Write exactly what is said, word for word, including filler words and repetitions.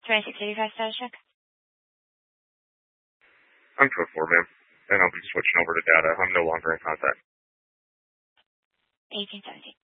twenty-six eighty-five status check. I'm code four, ma'am. And I'll be switching over to data. I'm no longer in contact. eighteen seventeen.